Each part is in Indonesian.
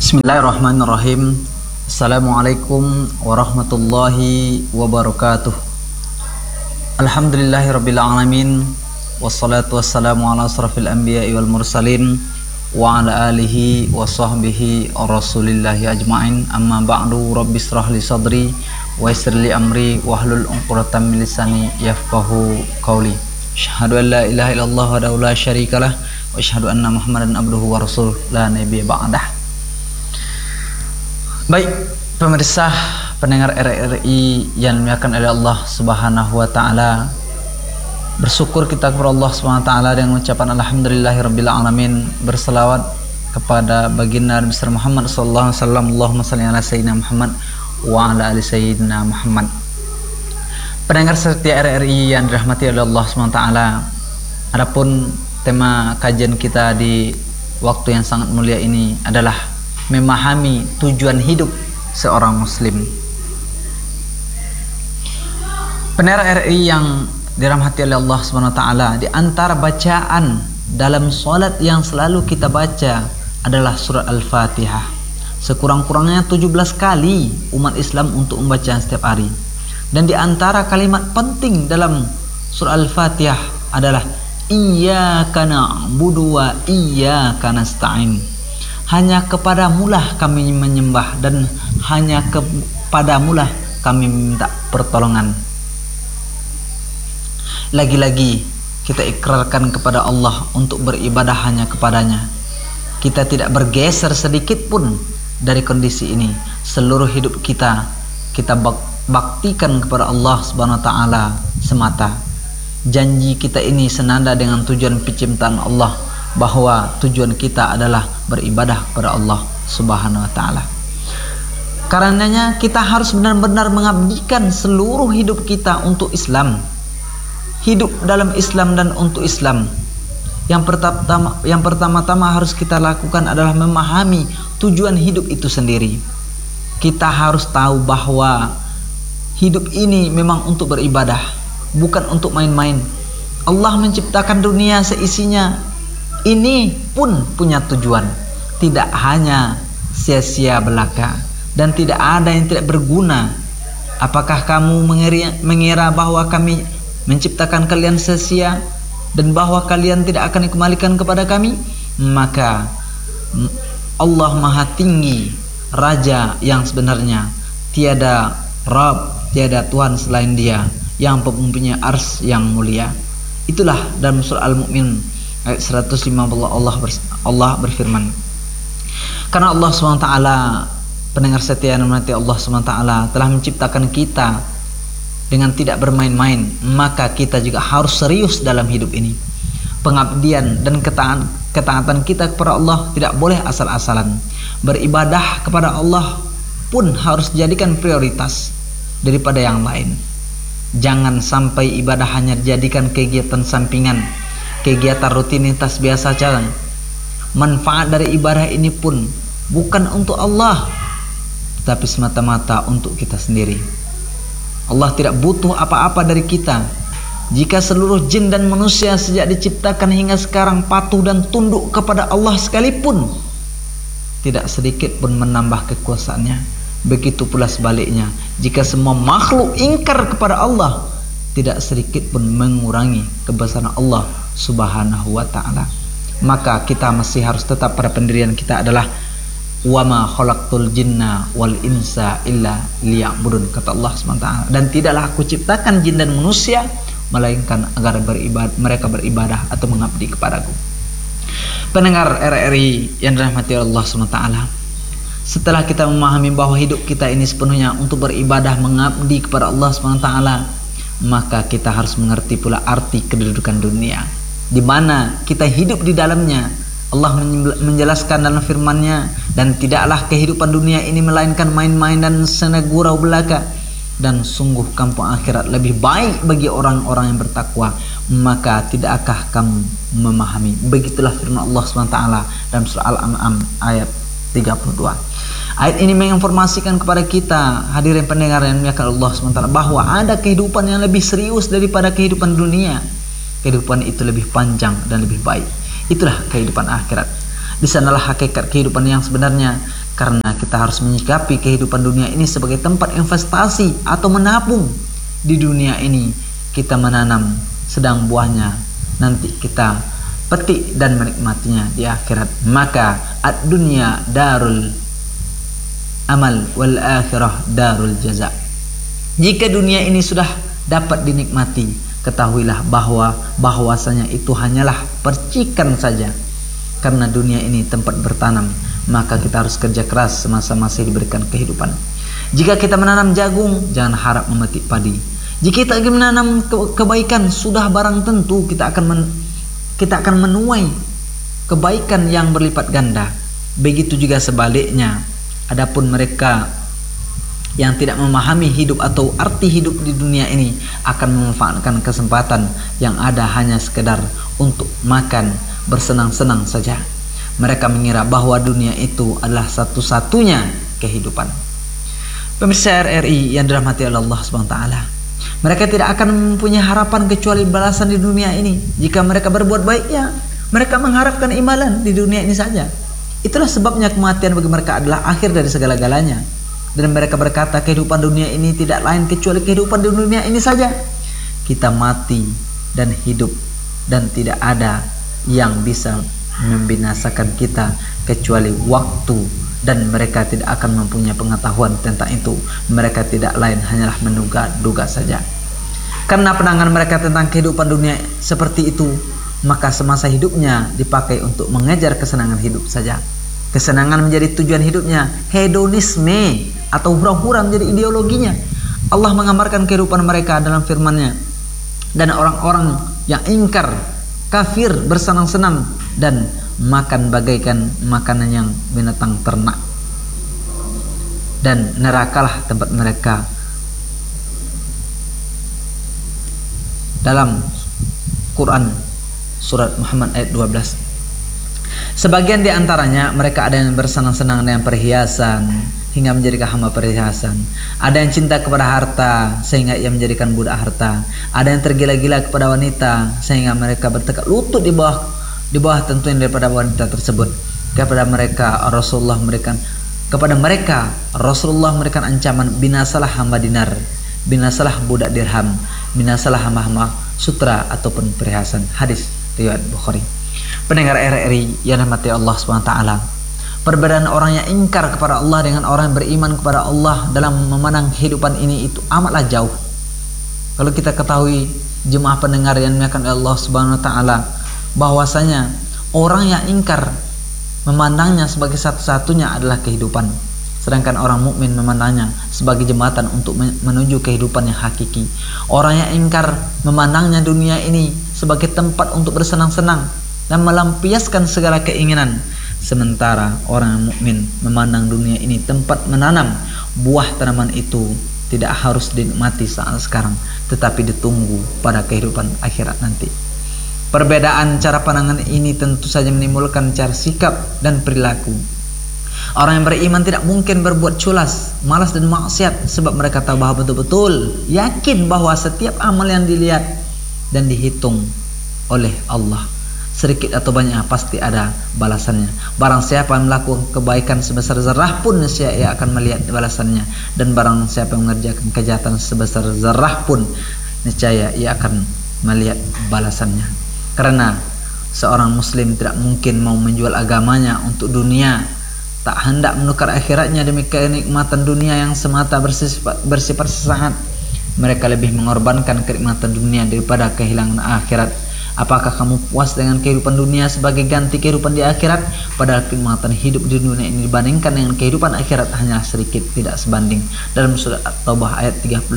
Bismillahirrahmanirrahim. Assalamualaikum warahmatullahi wabarakatuh. Alhamdulillahirabbil alamin. Wassalatu wassalamu ala asrafil anbiya'i wal mursalin wa ala alihi wa sahbihi rasulillahi ajma'in. Amma ba'du, rabbi israh li sadri wa yassir li amri wahlul 'uqdatam min lisani yafqahu qawli. Asyhadu an la ilaha illallah wa la syarikalah wa asyhadu anna Muhammadan abduhu wa rasuluh la nabiyya ba'dah. Baik, pemirsa pendengar RRI yang dimuliakan oleh Allah Subhanahu wa taala. Bersyukur kita kepada Allah Subhanahu wa taala dengan ucapan alhamdulillahirabbil alamin, berselawat kepada baginda besar Muhammad sallallahu alaihi wasallam. Allahumma shalli ala sayyidina Muhammad wa ala ali sayyidina Muhammad. Pendengar setia RRI yang dirahmati oleh Allah Subhanahu wa taala. Adapun tema kajian kita di waktu yang sangat mulia ini adalah memahami tujuan hidup seorang muslim. Pendengar RRI yang dirahmati oleh Allah Subhanahu wa taala, di antara bacaan dalam salat yang selalu kita baca adalah surat Al-Fatihah. Sekurang-kurangnya 17 kali umat Islam untuk membaca setiap hari. Dan di antara kalimat penting dalam surah Al-Fatihah adalah iyyaka na'budu wa iyyaka nasta'in. Hanya kepadamulah kami menyembah dan hanya kepadamulah kami minta pertolongan. Lagi-lagi kita ikrarkan kepada Allah untuk beribadah hanya kepadanya. Kita tidak bergeser sedikit pun dari kondisi ini. Seluruh hidup kita baktikan kepada Allah Subhanahu wa taala semata. Janji kita ini senada dengan tujuan penciptaan Allah, bahwa tujuan kita adalah beribadah kepada Allah Subhanahu wa taala. Karenanya kita harus benar-benar mengabdikan seluruh hidup kita untuk Islam. Hidup dalam Islam dan untuk Islam. Yang pertama-tama harus kita lakukan adalah memahami tujuan hidup itu sendiri. Kita harus tahu bahwa hidup ini memang untuk beribadah, bukan untuk main-main. Allah menciptakan dunia seisinya. Ini pun punya tujuan, tidak hanya sia-sia belaka dan tidak ada yang tidak berguna. Apakah kamu mengira bahwa kami menciptakan kalian sia-sia dan bahwa kalian tidak akan dikembalikan kepada kami? Maka Allah Maha Tinggi, Raja yang sebenarnya, tiada Rabb, tiada Tuhan selain Dia yang mempunyai arsy yang mulia. Itulah dalam surah Al-Mu'min ayat 150 Allah berfirman, karena Allah SWT, pendengar setia yang dirahmati Allah SWT, telah menciptakan kita dengan tidak bermain-main, maka kita juga harus serius dalam hidup ini. Pengabdian dan ketaatan kita kepada Allah tidak boleh asal-asalan. Beribadah kepada Allah pun harus dijadikan prioritas daripada yang lain. Jangan sampai ibadah hanya dijadikan kegiatan sampingan, kegiatan rutinitas biasa saja. Manfaat dari ibadah ini pun bukan untuk Allah, tetapi semata-mata untuk kita sendiri. Allah tidak butuh apa-apa dari kita. Jika seluruh jin dan manusia sejak diciptakan hingga sekarang patuh dan tunduk kepada Allah sekalipun, tidak sedikit pun menambah kekuasaannya. Begitu pula sebaliknya, jika semua makhluk ingkar kepada Allah, tidak sedikit pun mengurangi kebesaran Allah Subhanahu wa taala. Maka kita masih harus tetap pada pendirian kita adalah wa ma khalaqtul jinna wal insa illa liya'budun, kata Allah Subhanahu wa taala, dan tidaklah aku ciptakan jin dan manusia melainkan agar mereka beribadah atau mengabdi kepadaku. Pendengar RRI yang dirahmati Allah Subhanahu wa taala, setelah kita memahami bahwa hidup kita ini sepenuhnya untuk beribadah mengabdi kepada Allah Subhanahu wa taala, maka kita harus mengerti pula arti kedudukan dunia, di mana kita hidup di dalamnya. Allah menjelaskan dalam firman-Nya, dan tidaklah kehidupan dunia ini melainkan main-main dan sena gurau belaka, dan sungguh kampung akhirat lebih baik bagi orang-orang yang bertakwa. Maka tidakkah kamu memahami? Begitulah firman Allah SWT dalam surah Al-An'am ayat 32. Ayat ini menginformasikan kepada kita, hadirin pendengar yang dimuliakan Allah SWT, bahwa ada kehidupan yang lebih serius daripada kehidupan dunia. Kehidupan itu lebih panjang dan lebih baik. Itulah kehidupan akhirat. Di sanalah hakikat kehidupan yang sebenarnya. karena kita harus menyikapi kehidupan dunia ini sebagai tempat investasi atau menabung. Di dunia ini kita menanam, sedang buahnya nanti kita petik dan menikmatinya di akhirat. Maka ad-dunya darul amal wal akhirah darul jaza. Jika dunia ini sudah dapat dinikmati, ketahuilah bahwasanya itu hanyalah percikan saja. Karena dunia ini tempat bertanam, maka kita harus kerja keras semasa masih diberikan kehidupan. Jika kita menanam jagung, jangan harap memetik padi. Jika kita ingin menanam kebaikan, sudah barang tentu kita akan menuai kebaikan yang berlipat ganda. Begitu juga sebaliknya. Adapun mereka yang tidak memahami hidup atau arti hidup di dunia ini akan memanfaatkan kesempatan yang ada hanya sekedar untuk makan, bersenang-senang saja. Mereka mengira bahwa dunia itu adalah satu-satunya kehidupan. Pemirsa RRI yang dirahmati oleh Allah SWT, mereka tidak akan mempunyai harapan kecuali balasan di dunia ini. Jika mereka berbuat baik, ya mereka mengharapkan imbalan di dunia ini saja. Itulah sebabnya kematian bagi mereka adalah akhir dari segala-galanya. Dan mereka berkata, kehidupan dunia ini tidak lain kecuali kehidupan di dunia ini saja. Kita mati dan hidup, dan tidak ada yang bisa membinasakan kita kecuali waktu, dan mereka tidak akan mempunyai pengetahuan tentang itu. Mereka tidak lain hanyalah menduga-duga saja. Karena pandangan mereka tentang kehidupan dunia seperti itu, maka semasa hidupnya dipakai untuk mengejar kesenangan hidup saja. Kesenangan menjadi tujuan hidupnya, hedonisme atau hura-hura menjadi ideologinya. Allah menggambarkan kehidupan mereka dalam firman-Nya, dan orang-orang yang ingkar, kafir, bersenang-senang dan makan bagaikan makanan yang binatang ternak, dan nerakalah tempat mereka. Dalam Quran surat Muhammad ayat 12. Sebagian di antaranya mereka ada yang bersenang-senang dengan perhiasan hingga menjadikan hamba perhiasan. Ada yang cinta kepada harta sehingga ia menjadikan budak harta. Ada yang tergila-gila kepada wanita sehingga mereka bertekad lutut di bawah tentuan daripada wanita tersebut. Kepada mereka Rasulullah memberikan ancaman, binasalah hamba dinar, binasalah budak dirham, binasalah hamba-hamba sutra ataupun perhiasan. Hadis riwayat Bukhari. Pendengar RRI yang dirahmati Allah SWT, perbedaan orang yang ingkar kepada Allah dengan orang yang beriman kepada Allah dalam memandang kehidupan ini itu amatlah jauh. Kalau kita ketahui jemaah pendengar yang dimuliakan Allah SWT, bahwasanya orang yang ingkar memandangnya sebagai satu-satunya adalah kehidupan, sedangkan orang mukmin memandangnya sebagai jembatan untuk menuju kehidupan yang hakiki. Orang yang ingkar memandangnya dunia ini sebagai tempat untuk bersenang-senang dan melampiaskan segala keinginan, sementara orang yang mukmin memandang dunia ini tempat menanam. Buah tanaman itu tidak harus dinikmati saat sekarang, tetapi ditunggu pada kehidupan akhirat nanti. Perbedaan cara pandangan ini tentu saja menimbulkan cara sikap dan perilaku. Orang yang beriman tidak mungkin berbuat culas, malas dan maksiat, sebab mereka tahu bahwa betul-betul yakin bahwa setiap amal yang dilihat dan dihitung oleh Allah, sedikit atau banyak pasti ada balasannya. Barang siapa yang melakukan kebaikan sebesar zarah pun, niscaya ia akan melihat balasannya, dan barang siapa yang mengerjakan kejahatan sebesar zarah pun, niscaya ia akan melihat balasannya. Karena seorang muslim tidak mungkin mau menjual agamanya untuk dunia, tak hendak menukar akhiratnya demi kenikmatan dunia yang semata bersifat sesaat. Mereka lebih mengorbankan kenikmatan dunia daripada kehilangan akhirat. Apakah kamu puas dengan kehidupan dunia sebagai ganti kehidupan di akhirat? Padahal kenikmatan hidup di dunia ini dibandingkan dengan kehidupan akhirat hanyalah sedikit, tidak sebanding. Dalam surat At-Taubah ayat 38,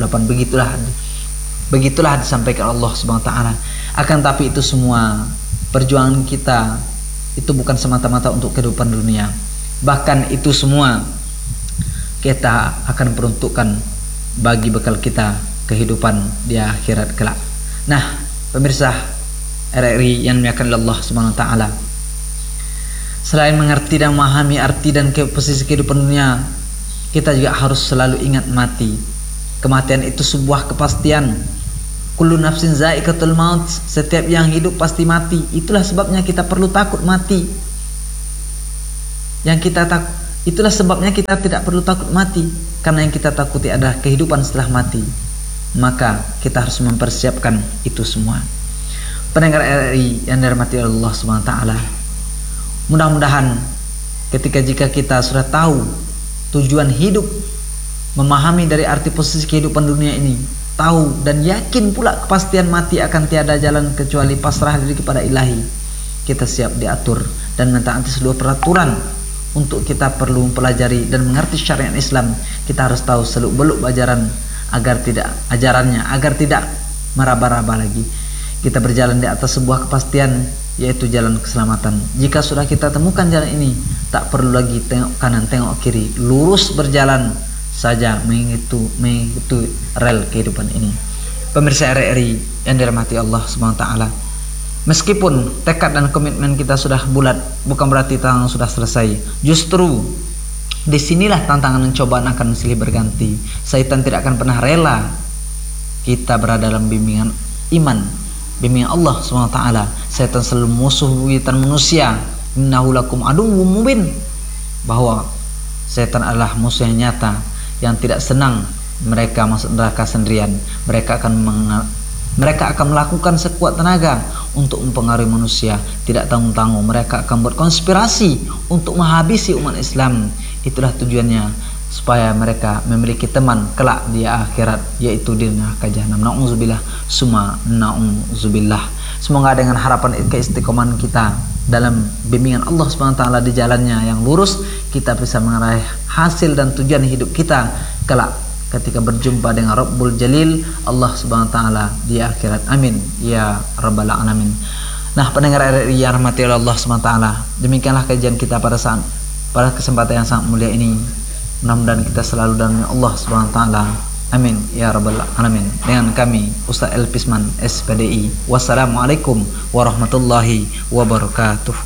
begitulah disampaikan Allah SWT. Akan tapi itu semua, perjuangan kita itu bukan semata-mata untuk kehidupan dunia. Bahkan itu semua kita akan peruntukkan bagi bekal kita kehidupan di akhirat kelak. Nah, pemirsa RRI yang dimuliakan Allah SWT, selain mengerti dan memahami arti dan posisi kehidupan dunia, kita juga harus selalu ingat mati. Kematian itu sebuah kepastian. Kullu nafsin za'iqatul maut, setiap yang hidup pasti mati. Itulah sebabnya kita perlu takut mati. Yang Itulah sebabnya kita tidak perlu takut mati, karena yang kita takuti adalah kehidupan setelah mati. Maka kita harus mempersiapkan itu semua. Pendengar RRI yang dirahmati Allah SWT, mudah-mudahan jika kita sudah tahu tujuan hidup, memahami dari arti posisi kehidupan dunia ini, tahu dan yakin pula kepastian mati akan tiada jalan kecuali pasrah diri kepada ilahi, kita siap diatur dan mentaati seluruh peraturan. Untuk kita perlu mempelajari dan mengerti syariat Islam, kita harus tahu seluk-beluk ajarannya agar tidak meraba-raba lagi. Kita berjalan di atas sebuah kepastian, yaitu jalan keselamatan. Jika sudah kita temukan jalan ini, tak perlu lagi tengok kanan tengok kiri, lurus berjalan saja mengikuti rel kehidupan ini. Pemirsa RRI yang dirahmati Allah SWT, meskipun tekad dan komitmen kita sudah bulat, bukan berarti tantangan sudah selesai. Justru disinilah tantangan dan cobaan akan silih berganti. Syaitan tidak akan pernah rela kita berada dalam bimbingan iman, bimbingan Allah SWT. Syaitan selalu musuh buyutan manusia. Innahu lakum aduwwum mubin, bahwa syaitan adalah musuh yang nyata, yang tidak senang mereka masuk neraka sendirian. Mereka akan melakukan sekuat tenaga untuk mempengaruhi manusia. Tidak tanggung-tanggung mereka akan berkonspirasi untuk menghabisi umat Islam. Itulah tujuannya, supaya mereka memiliki teman kelak di akhirat, yaitu di neraka jahanam. Na'udzubillah summa na'udzubillah. Semoga dengan harapan keistiqomahan kita dalam bimbingan Allah SWT di jalannya yang lurus, kita bisa meraih hasil dan tujuan hidup kita kelak ketika berjumpa dengan Rabbul Jalil Allah SWT di akhirat. Amin ya rabbal alamin. Nah, pendengar RRI yang rahmati Allah SWT, demikianlah kajian kita pada kesempatan yang sangat mulia ini. Mudah-mudahan kita selalu dalam Allah SWT. Amin ya rabbal alamin. Dengan kami Ustaz Elpisman SPDI. Wassalamualaikum warahmatullahi wabarakatuh.